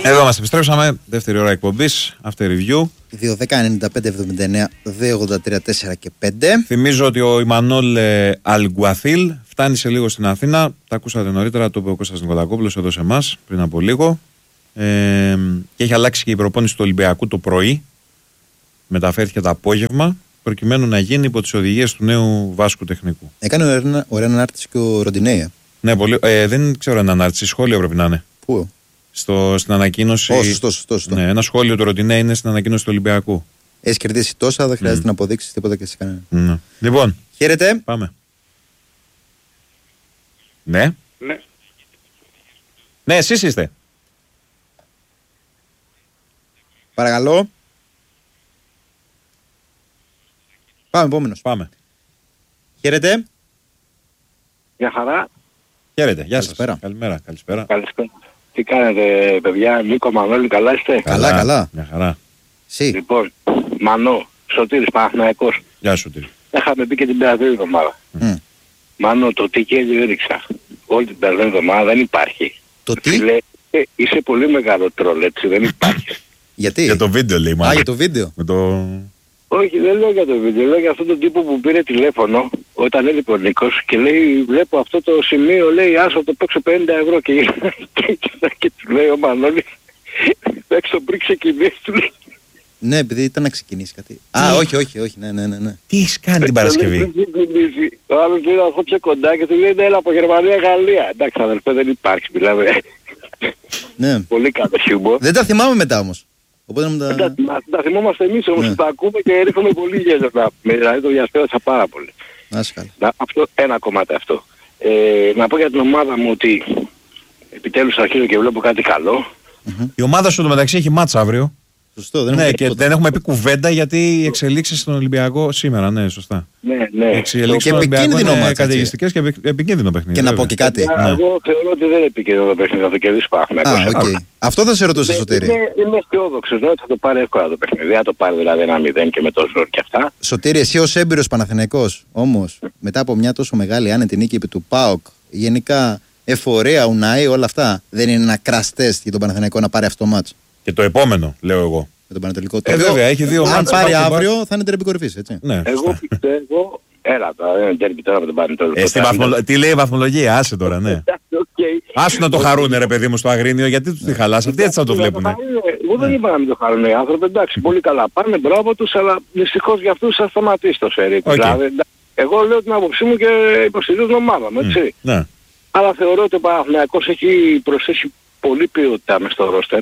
Εδώ μας επιστρέψαμε, δεύτερη ώρα εκπομπής, after review. 2-10-95-79-2-83-4 και 5. Θυμίζω ότι ο Ιμανόλ Αλγκουαθίλ φτάνει σε λίγο στην Αθήνα. Τα ακούσατε νωρίτερα, το είπε ο Κώστας Νικολακόπουλος εδώ σε εμάς πριν από λίγο. Και έχει αλλάξει και η προπόνηση του Ολυμπιακού το πρωί. Μεταφέρθηκε το απόγευμα, προκειμένου να γίνει υπό τις οδηγίες του νέου Βάσκου τεχνικού. Έκανε ωραία ανάρτηση και ο Ροντινέια. Ναι, πολύ. Δεν ξέρω αν ανάρτηση, σχόλιο πρέπει να είναι. Πού? Στην ανακοίνωση. Σωστό. Ναι, ένα σχόλιο του Ροντινέ είναι στην ανακοίνωση του Ολυμπιακού. Έχει κερδίσει τόσα, δεν χρειάζεται να αποδείξει τίποτα και σε κανένα. Ναι. Λοιπόν. Χαίρετε. Πάμε. Ναι. Ναι, εσείς είστε. Παρακαλώ. Πάμε, επόμενος. Πάμε. Χαίρετε. Γεια χαρά. Χαίρετε, γεια σας. Καλησπέρα. Καλησπέρα. Καλησπέρα. Τι κάνετε παιδιά, Νίκο, Μανώλη, καλά είστε? Καλά. Μια χαρά. Λοιπόν, Μανώ, Σωτήρης Παναθηναϊκός. Γεια σου, Τύρι. Είχαμε πει και την περασμένη εβδομάδα. Μανώ, το τι και έριξα όλη την περασμένη εβδομάδα δεν υπάρχει. Το τι? Φίλε, είσαι πολύ μεγάλο τρόλ, έτσι, δεν υπάρχει. Γιατί? Για το βίντεο λέει μάλλον. για το βίντεο. Με το... Όχι, δεν λέω για το βίντεο, λέω για αυτόν τον τύπο που πήρε τηλέφωνο όταν έλειπε ο Νίκος και λέει, βλέπω αυτό το σημείο, λέει, άσο το παίξω 50 ευρώ και του λέει ο Μανώλης, παίξω πριν ξεκινήσει, του λέει. Ναι, επειδή ήταν να ξεκινήσει κάτι. Όχι, ναι. Τι έχεις κάνει την Παρασκευή? Ο άλλος λέει να έρθω κοντά και του λέει, έλα από Γερμανία, Γαλλία. Εντάξει αδελφέ, δεν υπάρχει, μιλάμε. Ναι. Πολύ καλό χιούμορ. Δεν τα θυμάμαι μετά όμως. Οπότε τα θυμόμαστε εμείς όμως, τα ακούμε και ρίχνουμε πολύ γέλιο να πούμε. Δηλαδή το διασκέδασα πάρα πολύ. Αυτό, ένα κομμάτι αυτό. Να πω για την ομάδα μου ότι επιτέλους αρχίζω και βλέπω κάτι καλό. Η ομάδα σου μεταξύ έχει μάτς αύριο. Σωστό, δεν έχουμε πει κουβέντα γιατί οι εξελίξεις στον Ολυμπιακό σήμερα, ναι, σωστά. Ναι. Εξελίξεις στον Ολυμπιακό είναι καταιγιστικές και επικίνδυνο παιχνίδι. Και να πω και κάτι. Εγώ θεωρώ ότι δεν επικίνδυνο το παιχνίδι, θα το κερδίσει Παναθηναϊκός. Αυτό θα σε ρωτούσα, Σωτήρη. Είμαι αισιόδοξος, ότι θα το πάρει εύκολα το παιχνίδι. Θα το πάρει δηλαδή 1-0 και με το ζόρ και αυτά. Σωτήρη, εσύ ως έμπειρος Παναθηναϊκός, όμως μετά από μια τόσο μεγάλη άνετη νίκη επί του ΠΑΟΚ, γενικά εφορία, Ουναή, όλα αυτά, δεν είναι ένα crash test για τον Παναθηναϊκό να πάρει αυτό το μάτς? Και το επόμενο, λέω εγώ. Με τον Πανατολικό. Βέβαια, έχει δύο μάτς. Αν πάρει αύριο, θα είναι τερμπι κορυφής, έτσι. Ναι, εγώ πιστεύω. Έλα τώρα, είναι τερμπι τώρα με τον Πανατολικό. Τι λέει η βαθμολογία, άσε τώρα, ναι. Άσε να το χαρούνε, ρε παιδί μου, στο Αγρίνιο, γιατί τους τη χαλάς, αυτοί έτσι θα το βλέπουνε. Εγώ δεν είπα να μην το χαρούνε οι άνθρωποι, εντάξει, πολύ καλά. Πάνε μπράβο τους, αλλά δυστυχώς για αυτούς θα σταματήσει το σερί. Εγώ λέω την άποψή μου και υποστηρίζω την ομάδα μου, έτσι. Αλλά θεωρώ ότι ο Παναθηναϊκός έχει προσθέσει πολύ ποιότητα μες στο ρόστερ.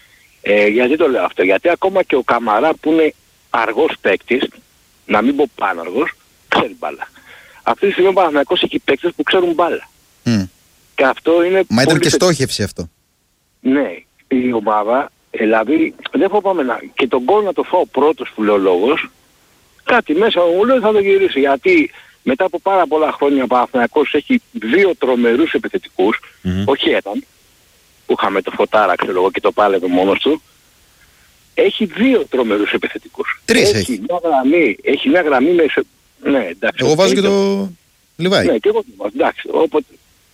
Γιατί το λέω αυτό? Γιατί ακόμα και ο Καμαρά που είναι αργός παίκτης, να μην πω πάναργος, ξέρει μπάλα. Αυτή τη στιγμή ο Παναθηναϊκός έχει παίκτες που ξέρουν μπάλα. Και αυτό είναι. Μα ήταν και στόχευση αυτό. Ναι, η ομάδα, δηλαδή δεν φοβάμαι να. Και τον γκολ να το φάω πρώτος που λέει ο λόγος, κάτι μέσα μου λέει θα το γυρίσει. Γιατί μετά από πάρα πολλά χρόνια ο Παναθηναϊκός έχει δύο τρομερούς επιθετικούς, όχι έναν. Που είχαμε το Φωτάρα, ξέρω εγώ, και το πάλευε μόνος του. Έχει δύο τρομερούς επιθετικούς. Τρεις έχει μια γραμμή με... Ναι, εντάξει. Εγώ βάζω και το Λιβάη. Ναι, και εγώ το βάζω, εντάξει. Όποτε...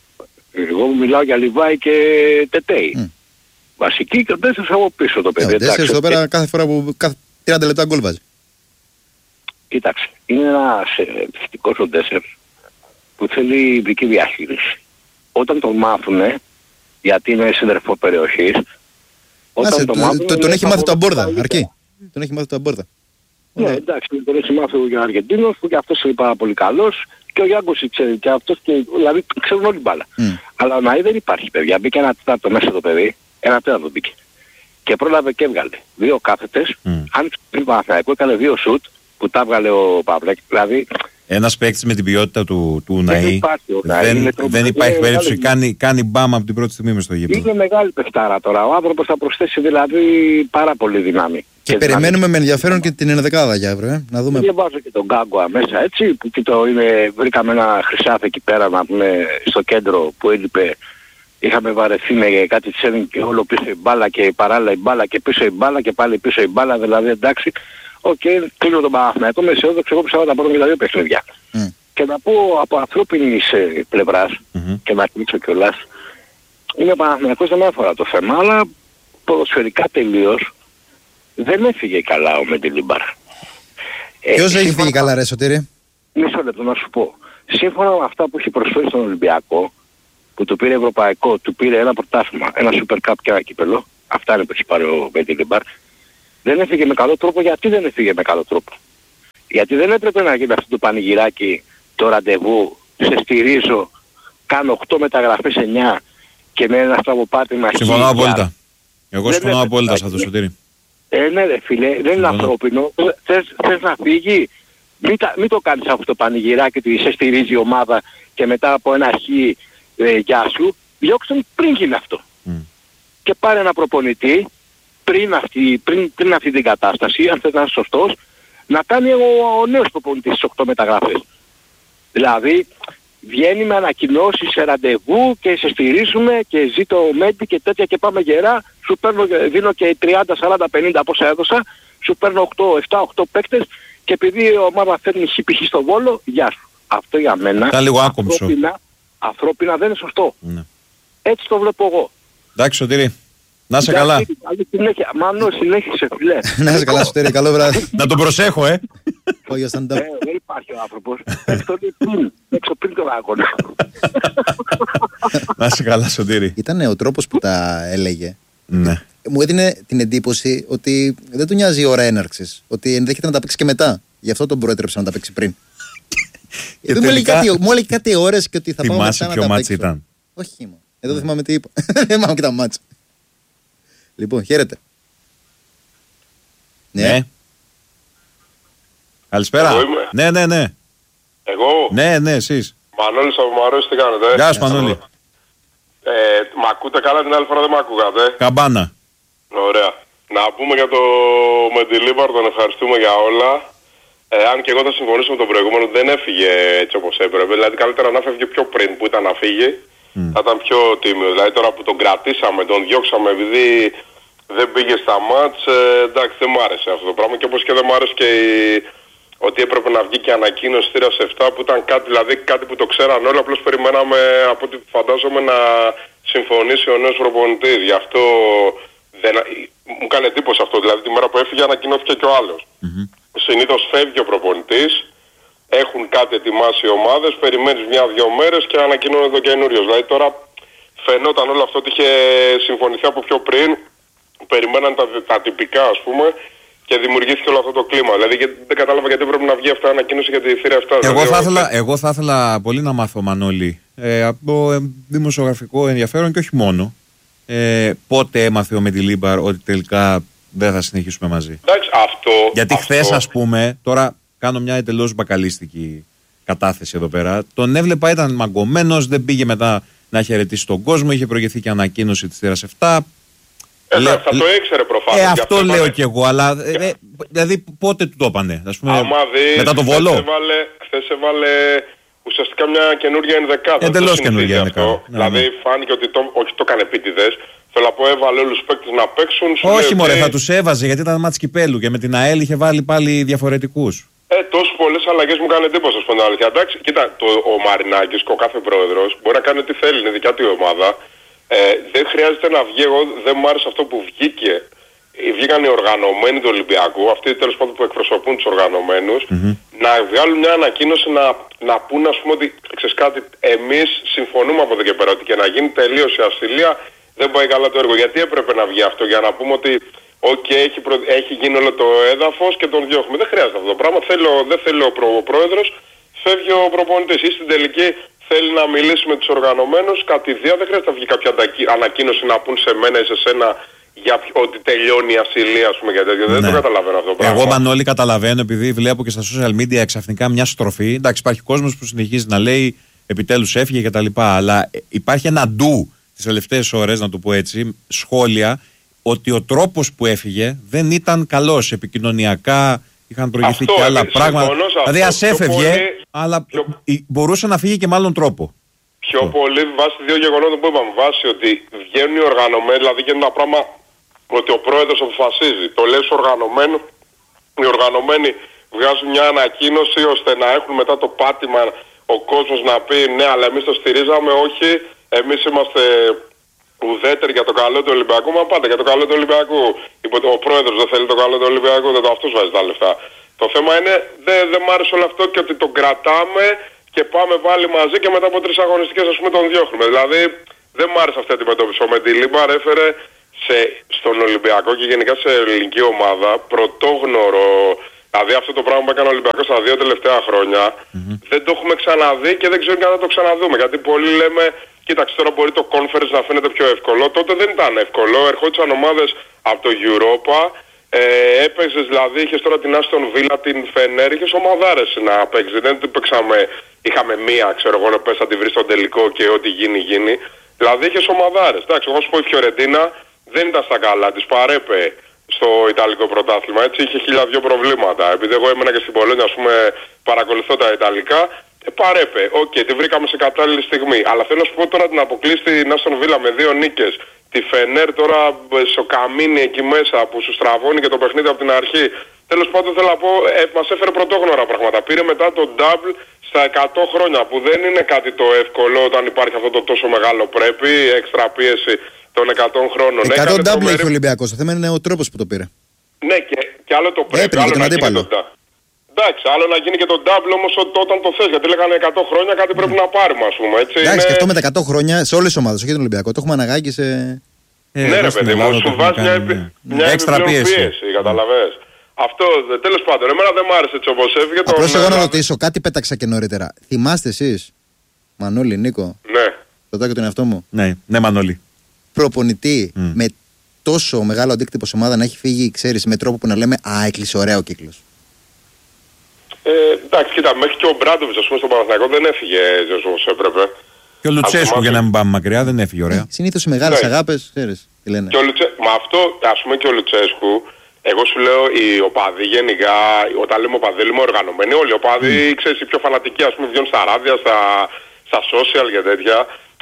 Εγώ μιλάω για Λιβάη και Τετέι. Βασική και ο Ντέσσερς από πίσω το παιδί. Ο Ντέσσερς εδώ πέρα κάθε φορά που... κάθε 30 λεπτά γκολ βάζει. Κοίταξε, είναι ένας επιθετικός ο Ντέσσερς που θέλει ειδική διαχείριση. Όταν τον μάθουνε, γιατί είναι σύντροφο περιοχής. Τον έχει μάθει το Αμπόρδα, αρκεί. Τον έχει μάθει το Αμπόρδα. Ναι, εντάξει, τον έχει μάθει ο Αργεντίνος που και αυτός είναι πάρα πολύ καλός και ο Γιάνγκος ξέρει και αυτός και δηλαδή ξέρουν όλοι μπάλα. Αλλά ο Ναή δεν υπάρχει παιδιά, μπήκε ένα τέταρτο μέσα το παιδί, ένα τέταρτο μπήκε. Και πρόλαβε και έβγαλε δύο κάθετες, άνοιξε πριν Παναθηναϊκό, έκανε δύο σουτ που τα έβγαλε ο Παυλέκ, δηλαδή... Ένας παίκτης με την ποιότητα του Ναή δεν υπάρχει περίπτωση. Κάνει μπάμα από την πρώτη στιγμή μες στο γήπεδο. Είναι μεγάλη παιχτάρα τώρα. Ο άνθρωπος θα προσθέσει δηλαδή πάρα πολύ δύναμη. Και περιμένουμε με ενδιαφέρον και την ενδεκάδα για αύριο. Να δούμε. Και βάζω και τον Γκάγκοα μέσα έτσι. Που βρήκαμε ένα χρυσάφι εκεί πέρα να πούμε στο κέντρο που έλειπε. Είχαμε βαρεθεί με κάτι τσένι και όλο πίσω η μπάλα και παράλληλα η μπάλα και πίσω η μπάλα και πάλι πίσω η μπάλα. Δηλαδή εντάξει. Κλείνω τον Παναθηναϊκό με αισιόδοξο, εγώ πιστεύω να πάρω και τα δύο παιχνίδια. Και να πω από ανθρώπινης πλευράς και να κλείσω κιόλας, είναι ο Παναθηναϊκός δεν αφορά το θέμα, αλλά ποδοσφαιρικά τελείως δεν έφυγε καλά ο Μεντιλίμπαρ. Ποιος έχει φύγει καλά ρε Σωτήρη? Μισό λεπτό να σου πω. Σύμφωνα με αυτά που έχει προσφέρει στον Ολυμπιακό, που του πήρε ευρωπαϊκό, του πήρε ένα πρωτάθλημα, ένα Super Cup και ένα κύπελο, αυτά είναι που έχει πάρει ο Μεντιλίμπαρ, δεν έφυγε με καλό τρόπο. Γιατί δεν έφυγε με καλό τρόπο? Γιατί δεν έπρεπε να γίνει αυτό το πανηγυράκι, το ραντεβού, σε στηρίζω, κάνω 8 μεταγραφές 9 και με ένα στραβοπάτημα. Συμφωνώ απόλυτα. Εγώ συμφωνώ απόλυτα σε αυτό, Σωτήρη. Ναι ρε φίλε, δεν είναι ανθρώπινο. Θες να φύγει? Μην το κάνεις αυτό το πανηγυράκι ότι σε στηρίζει η ομάδα και μετά από ένα χι γεια σου. Διώξτε πριν γίνει αυτό. Και πάρε ένα προπονητή πριν αυτή την κατάσταση, αν θες να είσαι σωστός, να κάνει ο νέος προπονητής στις 8 μεταγραφές. Δηλαδή βγαίνει με ανακοινώσεις σε ραντεβού και σε στηρίζουμε και ζήτω Μέντι και τέτοια και πάμε γερά, σου παίρνω, δίνω και 30, 40, 50 από όσα έδωσα, σου παίρνω 7-8 παίκτες και επειδή η ομάδα φέρνει π.χ. στο Βόλο, γεια σου. Αυτό για μένα ανθρώπινα δεν είναι σωστό. Ναι. Έτσι το βλέπω εγώ. Εντάξει Σωτήρη, να είσαι καλά. Μάνο, συνέχισε φίλε. Να είσαι καλά Σωτήρη, καλό βράδυ. Να τον προσέχω δεν υπάρχει ο άνθρωπος. Έξω πριν τον αγώνα. Να είσαι καλά Σωτήρη. Ήταν ο τρόπος που τα έλεγε. Ναι. Μου έδινε την εντύπωση ότι δεν του νοιάζει η ώρα έναρξης. Ότι ενδέχεται να τα παίξει και μετά. Γι' αυτό τον προέτρεψε να τα παίξει πριν. Μου έλεγε κάτι ώρες και ότι θα πάω μετά να τα παίξω. Ήταν. Όχι μόνο. Εδώ δεν θυμάμαι τι είπα. Δεν θυμάμαι και τα μάτσα. Λοιπόν, χαίρετε. Ναι. Καλησπέρα. Ναι. Εγώ. Ναι, εσείς. Μανώλης από Μαρώσεις, τι κάνετε? Γεια σου Μανώλη. Μ' ακούτε καλά? Την άλλη φορά δεν μ' ακούγατε. Καμπάνα. Ωραία. Να πούμε για το Μεντιλίμπαρ, τον ευχαριστούμε για όλα. Αν και εγώ θα συμφωνήσω με τον προηγούμενο, δεν έφυγε έτσι όπως έπρεπε. Δηλαδή καλύτερα να φεύγει πιο πριν που ήταν να φύγει. Θα ήταν πιο τίμιο. Δηλαδή τώρα που τον κρατήσαμε, τον διώξαμε επειδή δεν πήγε στα μάτς, εντάξει δεν μου άρεσε αυτό το πράγμα. Και όπως και δεν μου άρεσε και ότι έπρεπε να βγει και ανακοίνωση θύρας 7 που ήταν κάτι, δηλαδή κάτι που το ξέραν όλοι, απλώς περιμέναμε από ό,τι φαντάζομαι να συμφωνήσει ο νέος προπονητής. Γι' αυτό μου κάνει εντύπωση αυτό, δηλαδή τη μέρα που έφυγε ανακοινώθηκε και ο άλλος. Συνήθως φεύγει ο προπονητής, έχουν κάτι ετοιμάσει οι ομάδες, περιμένεις 1-2 μέρες και ανακοινώνεται το καινούριος. Δηλαδή τώρα φαινόταν όλο αυτό ότι είχε συμφωνηθεί από πιο πριν, περιμέναν τα τυπικά ας πούμε και δημιουργήθηκε όλο αυτό το κλίμα. Δηλαδή δεν κατάλαβα γιατί πρέπει να βγει αυτή η ανακοίνωση για τη θύρα 7. Εγώ θα ήθελα πολύ να μάθω Μανώλη από δημοσιογραφικό ενδιαφέρον και όχι μόνο. Πότε έμαθε ο Μεντιλίμπαρ ότι τελικά δεν θα συνεχίσουμε μαζί? Εντάξει, γιατί χθες ας πούμε, τώρα κάνω μια εντελώς μπακαλίστικη κατάθεση εδώ πέρα, τον έβλεπα ήταν μαγκωμένος, δεν πήγε μετά να χαιρετήσει τον κόσμο, είχε προηγηθεί και ανακοίνωση της θύρας 7. Θα το ήξερε προφανώς. Αυτό λέω κι εγώ, αλλά δηλαδή πότε του το έπανε, ας πούμε, μετά το Βόλο. Χθες έβαλε ουσιαστικά μια καινούργια ενδεκάδα. Εντελώς καινούργια ενδεκάδα. Δηλαδή φάνηκε ότι όχι το έκανε επίτηδες. Θέλω να πω έβαλε όλους τους παίκτες να παίξουν. Όχι μωρέ, θα τους έβαζε γιατί ήταν μάτς κυπέλου και με την ΑΕΛ είχε βάλει πάλι διαφορετικούς. Τόσες πολλές αλλαγές μου κάνει εντύπωση, ας πούμε, αλήθεια. Εντάξει, κοίτα, ο Μαρινάκης και ο κάθε πρόεδρος μπορεί να κάνει ό,τι θέλει, είναι δικιά του η ομάδα. Δεν χρειάζεται να βγει, εγώ δεν μου άρεσε αυτό που βγήκε. Βγήκαν οι οργανωμένοι του Ολυμπιακού, αυτοί τέλος πάντων που εκπροσωπούν τους οργανωμένους, να βγάλουν μια ανακοίνωση να πούνε, ας πούμε, ότι ξέρεις κάτι, εμείς συμφωνούμε από εδώ και πέρα, ότι και να γίνει τελείως η ασυλία δεν πάει καλά το έργο. Γιατί έπρεπε να βγει αυτό? Για να πούμε ότι έχει γίνει όλο το έδαφος και τον διώχνουμε. Δεν χρειάζεται αυτό το πράγμα. Δεν θέλει ο πρόεδρος, φεύγει ο προπονητής. Ή στην τελική θέλει να μιλήσει με τους οργανωμένους. Κατηδία δεν χρειάζεται να βγει κάποια ανακοίνωση να πούν σε μένα ή σε σένα για ότι τελειώνει η ασυλία, ας πούμε, για τέτοια. Δεν το καταλαβαίνω αυτό το πράγμα. Εγώ, Μανώλη, καταλαβαίνω επειδή βλέπω και στα social media ξαφνικά μια στροφή. Εντάξει, υπάρχει κόσμος που συνεχίζει να λέει επιτέλους έφυγε κτλ. Αλλά υπάρχει ένα ντου τις τελευταίες ώρες, να το πω έτσι, σχόλια ότι ο τρόπος που έφυγε δεν ήταν καλός επικοινωνιακά, είχαν προηγηθεί και άλλα πράγματα. Δηλαδή ας έφευγε, αλλά μπορούσε να φύγει και με άλλον τρόπο. Πιο πολύ βάσει δύο γεγονότων που είπαμε. Βάσει ότι βγαίνουν οι οργανωμένοι, δηλαδή γίνεται ένα πράγμα ότι ο πρόεδρος αποφασίζει. Το λέει στους οργανωμένους, οι οργανωμένοι βγάζουν μια ανακοίνωση ώστε να έχουν μετά το πάτημα ο κόσμος να πει ναι, αλλά εμείς το στηρίζαμε, όχι, εμείς είμαστε ουδέτεροι για το καλό του Ολυμπιακού. Μα πάντα για το καλό του Ολυμπιακού. Ο πρόεδρος δεν θέλει το καλό του Ολυμπιακού, δεν το αυτός βάζει τα λεφτά. Το θέμα είναι, δεν μ' άρεσε όλο αυτό και ότι τον κρατάμε και πάμε πάλι μαζί και μετά από 3 αγωνιστικές ας πούμε τον διώχνουμε. Δηλαδή δεν μ' άρεσε αυτή η αντιμετώπιση. Ο Μεντιλίμπαρ έφερε στον Ολυμπιακό και γενικά σε ελληνική ομάδα πρωτόγνωρο. Δηλαδή αυτό το πράγμα που έκανε ο Ολυμπιακός στα 2 τελευταία χρόνια δεν το έχουμε ξαναδεί και δεν ξέρω και αν θα το ξαναδούμε. Γιατί πολλοί λέμε, κοίταξε τώρα μπορεί το conference να φαίνεται πιο εύκολο. Τότε δεν ήταν εύκολο. Ερχόντουσαν ομάδες από το Europa. Έπαιζες δηλαδή, είχες τώρα την Aston Villa, την Fener, είχες ομαδάρες να παίξεις. Δεν παίξαμε, είχαμε μία, ξέρω εγώ, πες θα τη βρεις στον τελικό και ό,τι γίνει. Δηλαδή είχες ομαδάρες. Εντάξει, εγώ σου πω η Φιωρεντίνα δεν ήταν στα καλά, της παρέπε στο Ιταλικό πρωτάθλημα, έτσι είχε 1002 προβλήματα. Επειδή εγώ έμενα και στην Πολόνια, ας πούμε, παρακολουθώ τα Ιταλικά, παρέπε. Οκ, τη βρήκαμε σε κατάλληλη στιγμή. Αλλά θέλω να σου πω τώρα την αποκλείσει την Aston Villa με 2 νίκες. Τη Φενέρ τώρα στο καμίνι εκεί μέσα που σου στραβώνει και το παιχνίδι από την αρχή. Τέλος πάντων θέλω να πω, μας έφερε πρωτόγνωρα πράγματα. Πήρε μετά το double στα 100 χρόνια που δεν είναι κάτι το εύκολο όταν υπάρχει αυτό το τόσο μεγάλο πρέπει, έξτρα πίεση των 100 χρόνων. 100 double έχει ο Ολυμπιακός, το θέμα είναι ο τρόπος που το πήρε. Ναι και άλλο το πρέπει, άλλο να γίνει το double. Εντάξει, άλλο να γίνει και το double όμως όταν το θες, γιατί λέγανε 100 χρόνια κάτι πρέπει να πάρουμε ας πούμε. Έτσι, εντάξει, και αυτό με τα 100 χρόνια σε όλες τις ομάδες, όχι τον Ολυμπιακό, το έχουμε αναγκάγει σε... ναι ρε παιδί μου, σου βάζει μια επιπλέον πίεση, καταλαβες. Αυτό, τέλος πάντων, εμένα δεν μ' άρεσε έτσι όπως έφυγε. Απλώς εγώ να ρωτήσω, κάτι πέταξα και νωρίτερα. Θυμάστε εσείς, Μανώλη, Νίκο? Ναι. Ρωτάω και τον εαυτό μου. Ναι, Μανώλη. Προπονητή με τόσο μεγάλο αντίκτυπο σε ομάδα να έχει φύγει, ξέρεις, με τρόπο που να λέμε «Α, έκλεισε ωραίο κύκλος». Εντάξει, κοίτα, μέχρι και ο Μπράντοβιτς, ας πούμε, στον Παναθηναϊκό δεν έφυγε όπως έπρεπε. Και ο Λουτσέσκου, για να μην πάμε μακριά, δεν έφυγε ωραία. Συνήθως οι μεγάλες αγάπες, ξέρεις, τι λένε. Μα αυτό, ας πούμε, και ο Λουτσέσκου, εγώ σου λέω, οι οπαδοί γενικά, όταν λέμε οπαδοί, λέμε οργανωμένοι, όλοι οι οπαδοί, ξέρεις, οι πιο φανατικοί, ας πούμε, βγαίνουν στα ράδια, στα social και τέτοια.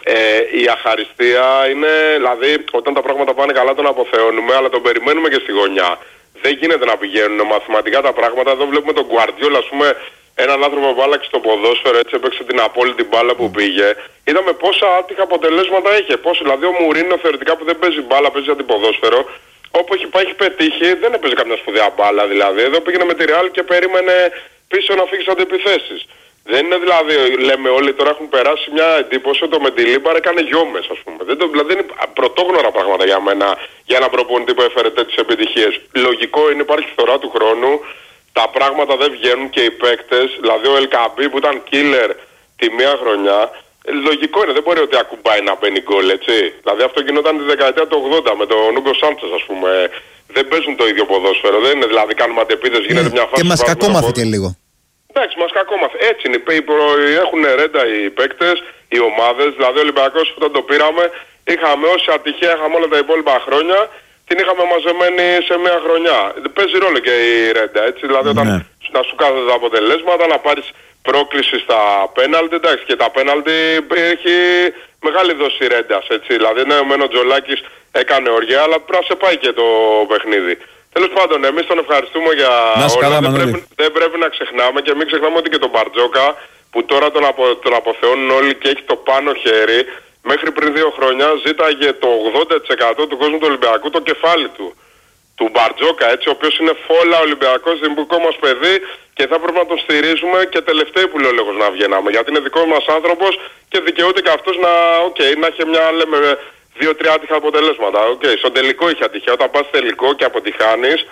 Η αχαριστία είναι, δηλαδή, όταν τα πράγματα πάνε καλά τον αποθεώνουμε, αλλά τον περιμένουμε και στη γωνιά. Δεν γίνεται να πηγαίνουν μαθηματικά τα πράγματα. Εδώ βλέπουμε τον Γκουαρντιόλα, ας πούμε, έναν άνθρωπο που άλλαξε το ποδόσφαιρο, έτσι έπαιξε την απόλυτη μπάλα που πήγε. Είδαμε πόσα άτυχα αποτελέσματα είχε. Δηλαδή ο Μουρίνο θεωρητικά που δεν παίζει μπάλα, παίζει αντιποδόσφαιρο. Όπου έχει πετύχει, δεν έπαιζε καμιά σπουδαία μπάλα δηλαδή. Εδώ πήγαινε με τη Real και περίμενε πίσω να φύγει αντιπιθέσεις. Δεν είναι δηλαδή, λέμε όλοι τώρα έχουν περάσει μια εντύπωση ότι το Μεντιλίμπαρ έκανε γιόμες, ας πούμε. Δηλαδή είναι πρωτόγνωρα πράγματα για μένα για έναν προπονητή που έφερε τέτοιες επιτυχίες. Λογικό είναι, υπάρχει φθορά του χρόνου, τα πράγματα δεν βγαίνουν και οι παίκτες, δηλαδή ο Ελκαμπή που ήταν killer τη μία χρονιά, λογικό είναι, δεν μπορεί ότι ακουμπάει να μπαίνει γκολ, έτσι. Δηλαδή αυτό γινόταν τη δεκαετία του 80 με τον Ούγκο Σάντσες, ας πούμε. Δεν παίζουν το ίδιο ποδόσφαιρο, δεν είναι δηλαδή κάνουμε αντεπίδες, γίνεται μια φάση. Και μας κακόμαθε λίγο. Εντάξει, μας κακόμαθε. Έτσι είναι. Έχουν ρέντα οι παίκτες, οι ομάδες. Δηλαδή ο Ολυμπιακός όταν το πήραμε, είχαμε όση ατυχία είχαμε όλα τα υπόλοιπα χρόνια, την είχαμε μαζεμένη σε μια χρονιά. Παίζει ρόλο και η ρέντα, έτσι. Δηλαδή όταν να σου κάθονται τα αποτελέσματα, να πάρεις πρόκληση στα πέναλτι, εντάξει, και τα πέναλτι έχει μεγάλη δόση ρέντας, έτσι. Δηλαδή ναι, ο Τζολάκης έκανε οργιά, αλλά πρέπει να σε πάει και το παιχνίδι. Τέλος πάντων, εμείς τον ευχαριστούμε για όλα. Δεν πρέπει να ξεχνάμε και μην ξεχνάμε ότι και τον Μπαρτζόκα που τώρα τον αποθεώνουν όλοι και έχει το πάνω χέρι, μέχρι πριν 2 χρόνια ζήταγε το 80% του κόσμου του Ολυμπιακού το κεφάλι του Μπαρτζόκα, έτσι, ο οποίος είναι φόλα Ολυμπιακός, δημιουργικό μας παιδί και θα πρέπει να τον στηρίζουμε και τελευταίοι που λέω λέγος να βγαίναμε, γιατί είναι δικός μας άνθρωπος και δικαιούται και αυτός να έχει μια, λέμε, 2-3 άτυχα αποτελέσματα. Στον τελικό είχε ατυχία. Όταν πας τελικό και αποτυχάνεις,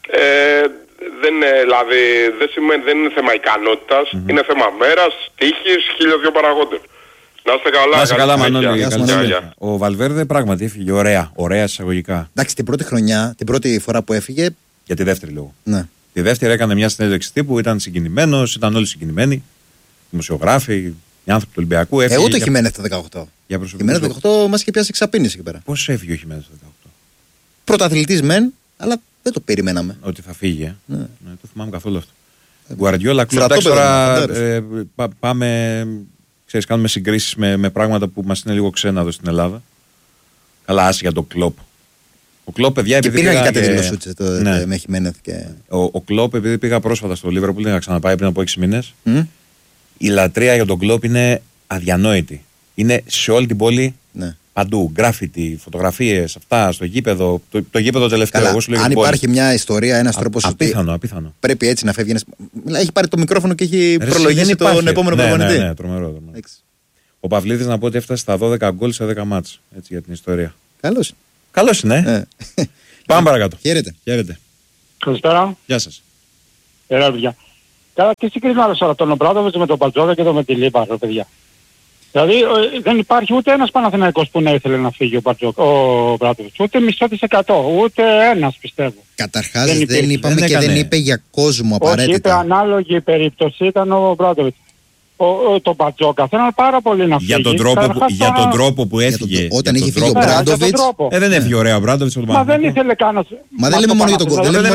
δεν είναι θέμα ικανότητας, είναι θέμα μέρας, τύχης, 1002 παραγόντες. Να είστε καλά. Να είστε καλά, Μανώλη. Ο Βαλβέρδε πράγματι έφυγε ωραία εισαγωγικά. Εντάξει, την πρώτη χρονιά, την πρώτη φορά που έφυγε. Για τη δεύτερη λόγω. Ναι. Τη δεύτερη έκανε μια συνέντευξη τύπου, ήταν συγκινημένος, ήταν όλοι συγκινημένοι. Δημοσιογράφοι, οι άνθρωποι του Ολυμπιακού. Εγώ το Χιμένεθ το 18. Για Χιμένεθ το 18 μας είχε πιάσει εξαπίνηση εκεί πέρα. Πώς έφυγε ο Χιμένεθ το 18? Πρωταθλητής μεν, αλλά δεν το περιμέναμε. Ότι θα φύγει. Ναι, το θυμάμαι καθόλου αυτό. Γκουαρντιόλα, τώρα πάμε. Ξέρεις, κάνουμε συγκρίσεις με πράγματα που μας είναι λίγο ξένα εδώ στην Ελλάδα. Καλά, άσε για τον Κλόπ. Ο Κλόπ, παιδιά, επειδή. Υπήρχαν και κάτι δηλώσεις με Χιμένεθ και. Ο Κλόπ, επειδή πήγα πρόσφατα στο Λίβερπουλ, είχα ξαναπάει πριν από 6 μήνες. Η λατρεία για τον Κλόπ είναι αδιανόητη. Είναι σε όλη την πόλη Παντού, γκράφιτι, φωτογραφίες, αυτά στο γήπεδο. Το γήπεδο τελευταίο. Καλά, εγώ σου λέω, αν υπάρχει μια ιστορία, ένας τρόπος απίθανο. Πρέπει έτσι να φεύγει. Έχει πάρει το μικρόφωνο και έχει προλογίσει τον επόμενο προπονητή. Ναι, τρομερό. Ο Παυλίδης να πω ότι έφτασε στα 12 γκολ σε 10 μάτς. Έτσι για την ιστορία. Καλώς είναι. Πάμε παρακάτω. Χαίρετε. Καλησπέρα. Γεια σας. Παιδιά. Καλά, τι συγκρίνουμε τώρα τον Ομπράντοβιτς με τον Μπατζόκα και τον Μεντιλίμπαρ, παιδιά. Δηλαδή δεν υπάρχει ούτε ένας Παναθηναϊκός που να ήθελε να φύγει ο Ομπράντοβιτς. Ούτε μισό της εκατό. Ούτε ένας πιστεύω. Καταρχάς δεν είπαμε και δεν είπε για κόσμο απαραίτητα. Όχι, είπε ανάλογη περίπτωση ήταν ο Ομπράντοβιτς. Το Μπατζόκα θέλανε πάρα πολύ να φύγει. Για τον τρόπο που έφυγε. Όταν είχε φύγει ο Μπράντοβιτς. Δεν έφυγε ωραία ο Μπράντοβιτς. Μα δεν ήθελε κανένας. Μα δεν λέμε μόνο για τον κόσμο. Δεν λέμε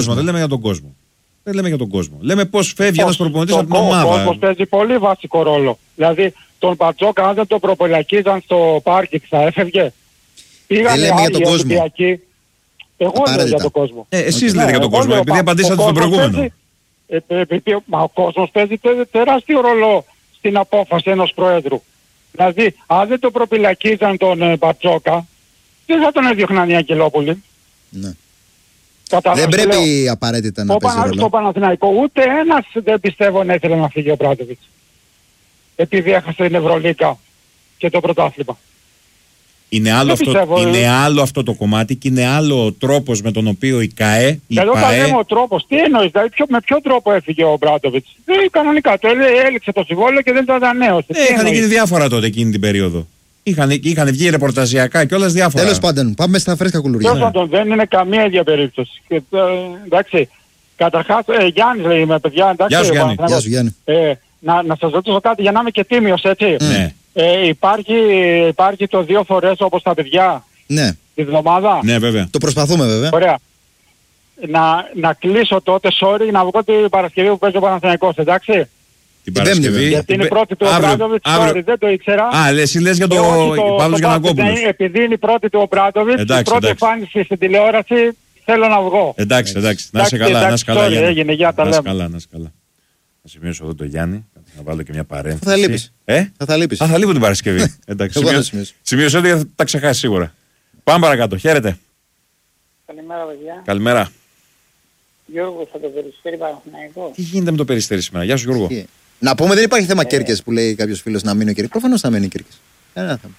για τον κόσμο. Λέμε πώς φεύγει ένας προπονητής από την ομάδα. Ο κόσμος παίζει πολύ βασικό ρόλο. Δηλαδή τον Μπατζόκα αν δεν τον προπολακίζαν στο πάρκινγκ θα έφευγε. Πήγανε άλλοι Ολυμπιακοί. Εγώ λέω για τον κόσμο. Εσείς λέτε για τον κόσμο, επειδή απαντήσατε στον προηγούμενο. Μα ο κόσμος παίζει τεράστιο ρόλο στην απόφαση ενός πρόεδρου. Δηλαδή, αν δεν το προπυλακίζαν τον Μπατζόκα, δεν θα τον έδιωχναν οι Αγγελόπουλοι. Ναι. Δεν πρέπει απαραίτητα να παίζει ρόλο. Στο Παναθηναϊκό ούτε ένας δεν πιστεύω να ήθελε να φύγει ο Μπράντοβιτς. Επειδή έχασε την Ευρωλίγκα και το πρωτάθλημα. Είναι άλλο αυτό το κομμάτι και είναι άλλο ο τρόπος με τον οποίο η ΚΑΕ... Εδώ θα λέμε ο τρόπος. Τι εννοείς, δηλαδή με ποιο τρόπο έφυγε ο Μπράντοβιτς. Κανονικά, το έληξε το συμβόλαιο και δεν το ανανέωσε. Είχαν γίνει διάφορα τότε εκείνη την περίοδο. Είχαν βγει ρεπορταζιακά και όλας διάφορα. Τέλος πάντων, πάμε στα φρέσκα κουλουριά. Τέλος πάντων, δεν είναι καμία ίδια περίπτωση. Εντάξει, καταρχάς, Γιάννης λέει με παιδιά, εντάξει. Γεια σου Γιάννη. Να σας ρωτήσω κάτι για να είμαι και τίμιος, έτσι. Ναι. Υπάρχει το 2 φορές όπως τα παιδιά. Ναι. Τη βδομάδα. Ναι, βέβαια. Το προσπαθούμε βέβαια. Ωραία. Να κλείσω τότε, sorry, να βγω την Παρασκευή που παίζει ο Παναθηναϊκός, εντάξει. Την Παρασκευή. Γιατί είναι η πρώτη του ο Μπράντοβιτς, sorry, δεν το ήξερα. Εσύ λες για τον Παύλος Γιαννακόπουλος. Επειδή είναι η πρώτη του ο Μπράντοβιτς, η πρώτη εμφάνιση στην τηλεόραση, θέλω να βγω. Εντάξει. Να είσαι καλά, να είσαι καλά. Έγινε, για τα λέμε. Να είσαι καλά. Θα σημειώσω εδώ το Γιάννη, να βάλω και μια παρένθεση. Θα λείπεις. Θα λείπεις. Θα λείπω την Παρασκευή. Εντάξει, σημειώσω ότι θα τα ξεχάσει σίγουρα. Πάμε παρακάτω. Χαίρετε. Καλημέρα, παιδιά. Καλημέρα. Γιώργο, θα το Περιστέρι Παναθηναϊκό. Τι γίνεται με το Περιστέρι σήμερα, γεια σου Γιώργο. Να πούμε, δεν υπάρχει θέμα Κέρκες που λέει κάποιος φίλος να μείνει ο Κέρκες. Προφανώς θα μείνει ο Κέρκες. Κανένα θέμα.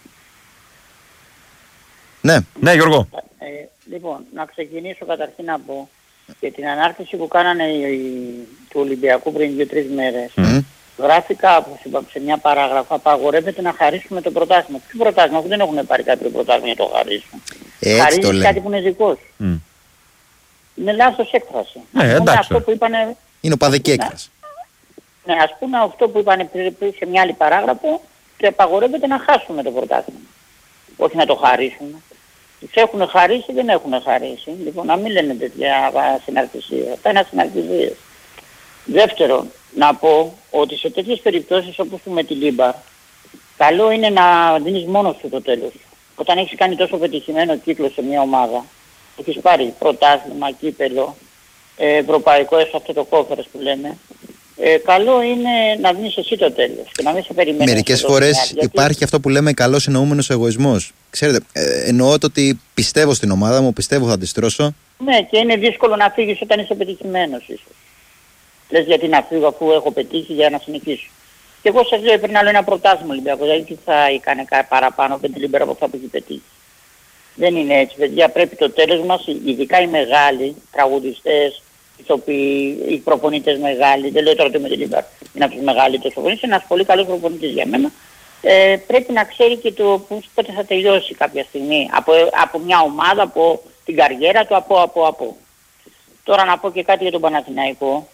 Ναι, Γιώργο. Λοιπόν, να ξεκινήσω καταρχήν να πω για την ανάρτηση που κάνανε του Ολυμπιακού πριν 2-3 μέρες. Γράφηκα σε μια παράγραφο, απαγορεύεται να χαρίσουμε το πρωτάθλημα. Ποιο πρωτάθλημα, αφού δεν έχουν πάρει κάποιο πρωτάθλημα για το χαρίσουν. Χαρίζεις κάτι που είναι δικό σου. Είναι λάθος έκφραση. Αυτό που είπανε... Είναι οπαδική έκφραση. Ναι, ας πούμε αυτό που είπανε πριν σε μια άλλη παράγραφο και απαγορεύεται να χάσουμε το πρωτάθλημα. Όχι να το χαρίσουμε. Τους έχουν χαρίσει, δεν έχουν χαρίσει. Λοιπόν, να μην λένε τέτοια συναρτησία. Αυτά είναι συναρτησίες. Δεύτερον, να πω ότι σε τέτοιες περιπτώσεις όπως με τη Λίμπαρ, καλό είναι να δίνεις μόνος σου το τέλος. Όταν έχεις κάνει τόσο πετυχημένο κύκλο σε μια ομάδα, έχεις πάρει πρωτάθλημα, κύπελο, ευρωπαϊκό, έστω αυτό το κόφερες που λέμε, καλό είναι να δίνεις εσύ το τέλος και να μην σε περιμένεις. Μερικές φορές υπάρχει αυτό που λέμε καλός εννοούμενος εγωισμός. Ξέρετε, εννοώ το ότι πιστεύω στην ομάδα μου, πιστεύω θα τη στρώσω. Ναι, και είναι δύσκολο να φύγεις όταν είσαι πετυχημένος ίσως. Λες γιατί να φύγω αφού έχω πετύχει για να συνεχίσω. Και εγώ σας λέω πριν άλλο ένα πρωτάθλημα Ολυμπιακό, δηλαδή τι θα έκανε παραπάνω από την Λίμπερα από αυτά που έχει πετύχει. Δεν είναι έτσι, παιδιά, πρέπει το τέλος μας, ειδικά οι μεγάλοι τραγουδιστές, οι προπονητές μεγάλοι, δεν λέω τώρα ότι με την Λίμπερα είναι από τους μεγαλύτερους προπονητές, είναι ένας πολύ καλός προπονητής για μένα. Πρέπει να ξέρει και το πότε θα τελειώσει κάποια στιγμή από μια ομάδα, από την καριέρα του, από. Τώρα να πω και κάτι για τον Παναθηναϊκό,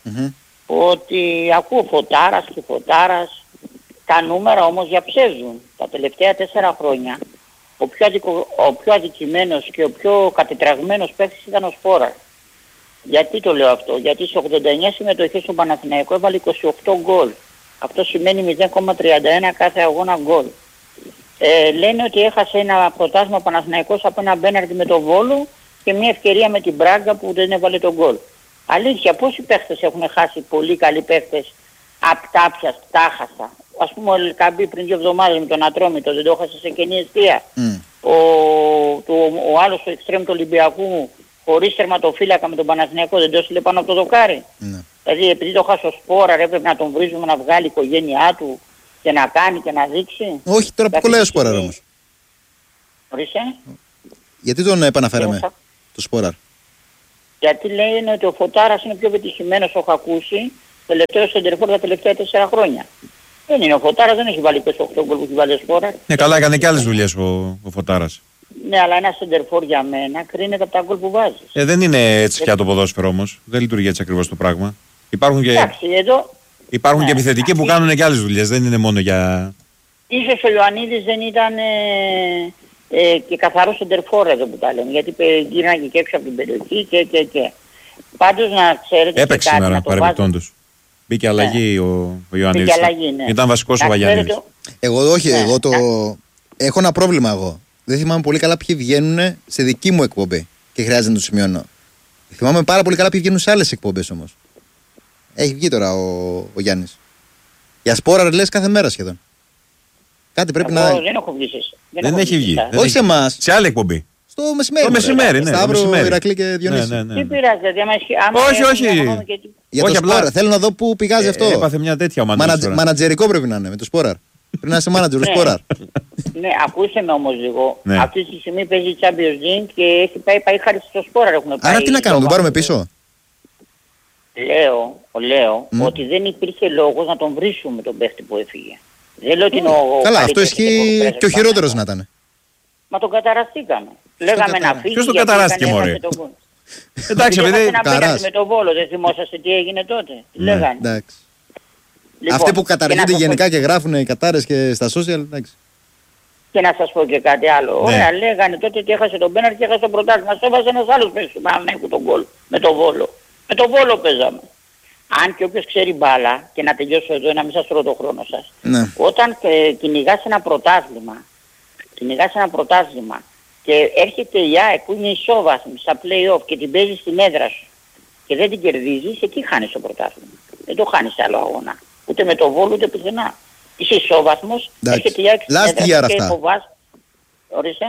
ότι ακούω Φωτάρας, τα νούμερα όμως διαψεύδουν. Τα τελευταία 4 χρόνια ο πιο αδικημένος και ο πιο κατετραγμένος παίκτης ήταν ο Σπόρας. Γιατί το λέω αυτό? Γιατί σε 89 συμμετοχές στον Παναθηναϊκό έβαλε 28 γκολ. Αυτό σημαίνει 0,31 κάθε αγώνα γκολ. Λένε ότι έχασε ένα πρωτάθλημα Παναθηναϊκός από ένα μπέναρτι με το Βόλο και μια ευκαιρία με την Μπράγκα που δεν έβαλε τον γκολ. Αλήθεια, πόσοι παίχτες έχουν χάσει, πολύ καλοί παίχτες, απ' τάπιας, τάχασα. ας πούμε ο Ελκαμπή πριν 2 εβδομάδες με τον Ατρόμητο, δεν το έχασε σε κενή αιστεία. Ο άλλος ο εξτρέμ του Ολυμπιακού χωρίς τερματοφύλακα με τον Παναθηναϊκό δεν το έστειλε πάνω από το δοκάρι. Δηλαδή επειδή το χάσει ο Σπόραρ έπρεπε να τον βρίζουμε να βγάλει η οικογένειά του και να κάνει και να δείξει. Όχι, τώρα που κολλάει ο Σπόραρ όμως. Ορίστε. Γιατί τον επαναφέραμε το Σπόραρ? Γιατί λένε ότι ο Φωτάρας είναι πιο πετυχημένος, έχω ακούσει, τελευταίος σεντερφόρ τα τελευταία 4 χρόνια. Δεν είναι ο Φωτάρας, δεν έχει βάλει 8 γκολ που έχει βάλει ο Σπόραρ. Ναι, καλά, έκανε και άλλες δουλειές ο Φωτάρας. Ναι, αλλά ένα σεντερφόρ για μένα κρίνεται από τα γκολ που βάζεις. Δεν είναι έτσι πια το ποδόσφαιρο όμως. Δεν λειτουργεί έτσι ακριβώς το πράγμα. Υπάρχουν και, υπάρχουν και επιθετικοί που κάνουν και άλλες δουλειές. Δεν είναι μόνο για... Ίσως ο Ιωαννίδης δεν ήταν και καθαρός σεντερφόρ εδώ που τα λένε. Γιατί γύρναγε και έξω από την περιοχή και. Πάντως να ξέρετε... Έπαιξε σήμερα παρεμπιπτόντως. Μπήκε αλλαγή ο Ιωαννίδης. Ναι. Ήταν βασικός ο Βαγιαννίδης. Εγώ όχι, εγώ το... Έχω ένα πρόβλημα εγώ. Δεν θυμάμαι πολύ καλά ποιοι βγαίνουν σε δική μου εκπομπή και χρειάζεται να το σημειώνω. Θυμάμαι πάρα πολύ καλά ποιοι βγαίνουν σε άλλες εκπομπές όμως. Έχει βγει τώρα ο Γιάννης. Για Σπόραρ λες κάθε μέρα σχεδόν. Κάτι πρέπει να... Δεν έχω βγει. Δεν έχει βγει. Όχι σε εμάς. Σε άλλη εκπομπή. Στο μεσημέρι. Το μεσημέρι, ναι. Σταύρο, Ηρακλή και Διονύση. Τι πειράζει, όχι. Για το Σπόραρ. Θέλω να δω πού πηγάζει αυτό. Έπαθε μια τέτοια ομάδα. Μανατζερικό πρέπει να είναι με το Σπόραρ. Πρέπει να είσαι μάνατζερ του Σπόραρ. Ναι, ακούστε με όμως λίγο. Αυτή τη στιγμή παίζει Champions League και έχει πάει χάρη στο Σπόραρ. Άρα τι να κάνουμε, τον πάρουμε πίσω? Λέω ότι δεν υπήρχε λόγος να τον βρίσουμε τον παίχτη που έφυγε. Δεν λέω ότι είναι καλά, αυτό ισχύει και ο χειρότερος να ήταν. Μα τον καταραστήκαμε. Λέγαμε να φύγει. Ποιος τον καταράστηκε, μωρέ? Εντάξει, παιδί. Με τον Βόλο, δεν θυμόσαστε τι έγινε τότε? Τι λέγανε? Εντάξει. Αυτοί που καταργούνται γενικά και γράφουν οι κατάρες και στα social, εντάξει. Και να σας πω και κάτι άλλο. Ωραία, λέγανε τότε ότι έχασε τον πέναρ και έχασε το πρωτάθλημα. Μας έβαζε ένας άλλος παίκτης του Παναθηναϊκού τον γκολ. Με τον Βόλο. Με τον Βόλο παίζαμε. Αν και όποιος ξέρει μπάλα, και να τελειώσω εδώ, να μην σας τρώω το χρόνο σας. Ναι. Όταν κυνηγάς ένα πρωτάθλημα και έρχεται η ΑΕΚ που είναι ισόβαθμη στα play-off και την παίζει στην έδρα σου και δεν την κερδίζεις, εκεί χάνεις το πρωτάθλημα. Δεν το χάνεις σε άλλο αγώνα. Ούτε με το Βόλο ούτε πουθενά. Είσαι ισόβαθμος, έρχεται η ΑΕΚ στην έδρα σου και υποβάς. Ορίστε.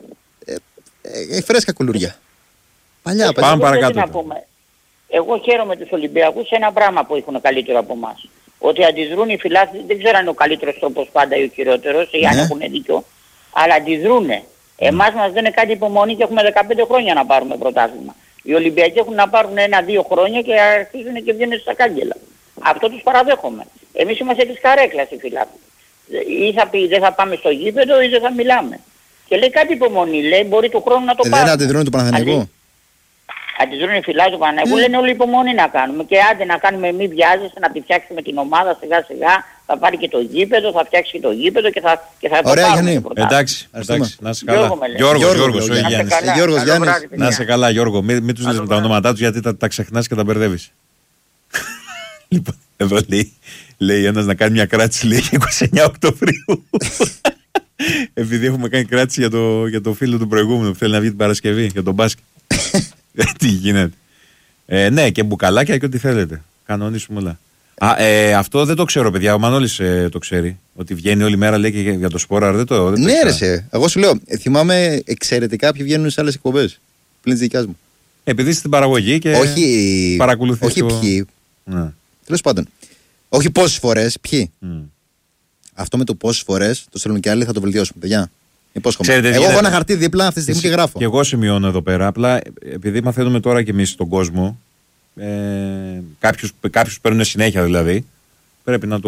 Φρέσκα κουλούρια. Παλιά, πάμε παρακάτω. Εγώ χαίρομαι τους Ολυμπιακούς σε ένα πράγμα που έχουν καλύτερο από εμάς. Ότι αντιδρούν οι φιλάθλοι, δεν ξέρω αν είναι ο καλύτερος τρόπος πάντα ή ο χειρότερος, ή αν έχουν δίκιο, αλλά αντιδρούνε. Εμάς μας δεν είναι κάτι υπομονή και έχουμε 15 χρόνια να πάρουμε πρωτάθλημα. Οι Ολυμπιακοί έχουν να πάρουν 1-2 χρόνια και αρχίζουν και βγαίνουν στα κάγκελα. Αυτό τους παραδέχομαι. Εμείς είμαστε της καρέκλας οι φιλάθλοι. Ή θα πει δεν θα πάμε στο γήπεδο ή δεν θα μιλάμε. Και λέει κάτι υπομονή, λέει μπορεί του χρόνου να το πάρουμε. Δεν αντιδρούν του Παναθηναϊκού. Αντιδρούν οι φιλάθλοι του Παναθηναϊκού, λένε όλοι υπομονή να κάνουμε. Και άντε να κάνουμε, μη βιάζεσαι, να τη φτιάξουμε την ομάδα σιγά σιγά. Θα πάρει και το γήπεδο, θα φτιάξει και το γήπεδο και θα το πάρουμε. Εντάξει, να σε καλά. Γιώργος Γιάννης. Να σε καλά, Γιώργο. Μην τους λες με τα ονόματά τους γιατί τα ξεχνάς και τα μπερδεύεις. Λοιπόν, εδώ λέει ένας να κάνει μια κράτηση, λέει 29 Οκτωβρίου. Επειδή έχουμε κάνει κράτηση για το φίλο του προηγούμενου που θέλει να βγει την Παρασκευή, για τον μπάσκετ. Τι γίνεται. Ναι, και μπουκαλάκια και ό,τι θέλετε. Κανονίσουμε όλα. Αυτό δεν το ξέρω, παιδιά. Ο Μανώλης το ξέρει. Ότι βγαίνει όλη μέρα, λέει και για το Σπόραρ. Δεν το ναι, ρε. Εγώ σου λέω, θυμάμαι εξαιρετικά ποιοι βγαίνουν σε άλλες εκπομπές. Πλην της δικιάς μου. Επειδή είσαι στην παραγωγή και παρακολουθείς. Όχι ποιοι. Τέλος πάντων. Όχι πόσες φορές, ποιοι. Αυτό με το πόσες φορές το στέλνουν και άλλοι, θα το βελτιώσουμε, παιδιά. Εγώ έχω ένα χαρτί δίπλα αυτή τη στιγμή και γράφω. Και εγώ σημειώνω εδώ πέρα. Απλά επειδή μαθαίνουμε τώρα κι εμείς στον κόσμο, κάποιους παίρνουν συνέχεια δηλαδή, πρέπει να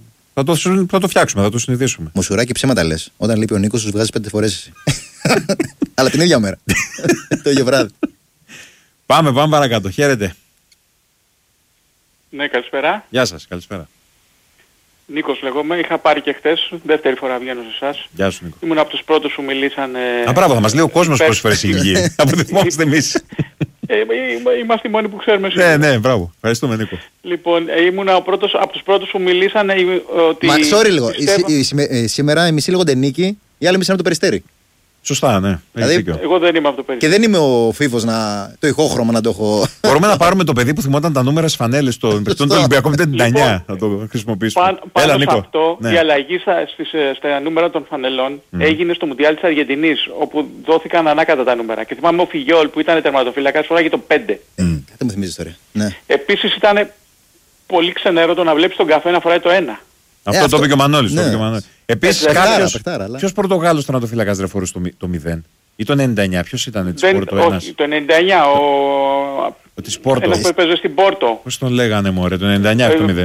το φτιάξουμε, θα το συνηθίσουμε. Μουσουράκι ψέματα λες. Όταν λείπει ο Νίκος, τους βγάζεις 5 φορές εσύ. Αλλά την ίδια μέρα. Το ίδιο βράδυ. Πάμε παρακάτω. Χαίρετε. Ναι, καλησπέρα. Γεια σας, καλησπέρα. Νίκος λέγομαι, είχα πάρει και χτες, δεύτερη φορά βγαίνω σε εσάς. Γεια σου Νίκο. Ήμουν από τους πρώτους που μιλήσανε... Μπράβο, θα μας λέει ο κόσμος πόσες φορές έχει βγει. Αποδεχόμαστε εμείς. Είμαστε οι μόνοι που ξέρουμε σήμερα. Ναι, μπράβο. Ευχαριστούμε Νίκο. Λοιπόν, ήμουν από τους πρώτους που μιλήσανε ότι... Sorry λίγο, σήμερα η μισή λέγονται Νίκη, οι άλλοι μισή είναι το Περιστέρι. Σωστά, ναι. Δηλαδή, εγώ δεν είμαι από το παιδί. Και δεν είμαι ο Φίβος το ηχόχρωμα να το έχω. Μπορούμε να πάρουμε το παιδί που θυμόταν τα νούμερα στις φανέλες των παιχτών του Ολυμπιακού 99 να το χρησιμοποιήσουμε. Πάνω σε αυτό, η αλλαγή στα νούμερα των φανελών έγινε στο Μουντιάλ της Αργεντινής, όπου δόθηκαν ανάκατα τα νούμερα. Και θυμάμαι ο Φιγιόλ που ήταν τερματοφύλακας φοράγε το 5. Δεν μου θυμίζεις τώρα. Ναι. Επίσης ήταν πολύ ξενέρωτο να βλέπεις τον καφέ να φοράει το 1. Αυτό το είπε και ο Μανώλης. Ναι. Επίσης, αλλά... ποιος Πορτογάλος τερματοφύλακας δεν φορούσε το 0 ή το 99, ποιος ήταν της Πόρτο ένας? Όχι, το 99 της Πόρτο. Ένας που έπαιζε στην Πόρτο. Πώς τον λέγανε μωρέ, το 99 το 0.